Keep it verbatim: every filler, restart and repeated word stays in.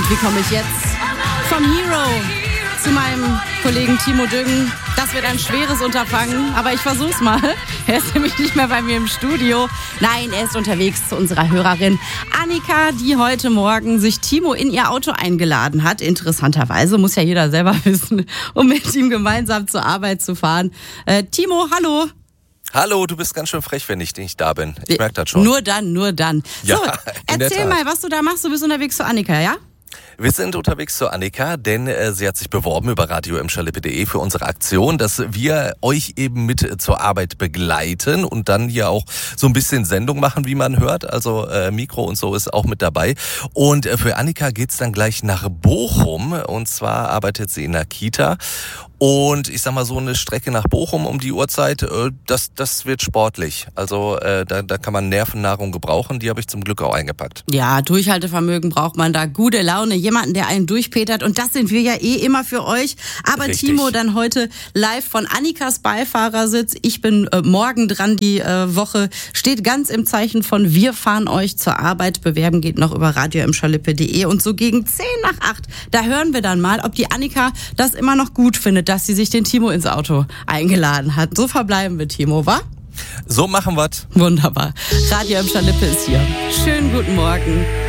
Und wie komme ich jetzt vom Hero zu meinem Kollegen Timo Düngen? Das wird ein schweres Unterfangen, aber ich versuch's mal. Er ist nämlich nicht mehr bei mir im Studio. Nein, er ist unterwegs zu unserer Hörerin Annika, die heute Morgen sich Timo in ihr Auto eingeladen hat. Interessanterweise, muss ja jeder selber wissen, um mit ihm gemeinsam zur Arbeit zu fahren. Äh, Timo, hallo. Hallo, du bist ganz schön frech, wenn ich nicht da bin. Ich merke das schon. Nur dann, nur dann. Ja, so, erzähl mal, was du da machst. Du bist unterwegs zu Annika, ja? Wir sind unterwegs zu Annika, denn äh, sie hat sich beworben über radio emscher lippe punkt de für unsere Aktion, dass wir euch eben mit äh, zur Arbeit begleiten und dann hier auch so ein bisschen Sendung machen, wie man hört. Also äh, Mikro und so ist auch mit dabei. Und äh, für Annika geht's dann gleich nach Bochum. Und zwar arbeitet sie in der Kita. Und ich sag mal, so eine Strecke nach Bochum um die Uhrzeit, äh, das das wird sportlich. Also äh, da, da kann man Nervennahrung gebrauchen. Die habe ich zum Glück auch eingepackt. Ja, Durchhaltevermögen braucht man da, gute Laune, jemanden, der einen durchpetert. Und das sind wir ja eh immer für euch. Aber Richtig. Timo, dann heute live von Annikas Beifahrersitz. Ich bin äh, morgen dran. Die äh, Woche steht ganz im Zeichen von wir fahren euch zur Arbeit. Bewerben geht noch über radio emscher lippe punkt de. Und so gegen zehn nach acht, da hören wir dann mal, ob die Annika das immer noch gut findet, dass sie sich den Timo ins Auto eingeladen hat. So verbleiben wir, Timo, wa? So machen wir's. Wunderbar. Radio Emscher Lippe ist hier. Schönen guten Morgen.